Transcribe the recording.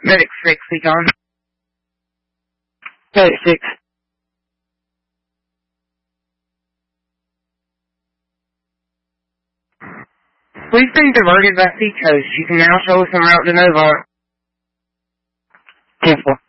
Medic 6, Econ. Medic 6. We've been diverted by Seacoast. You can now show us en route to Novar. 10-4.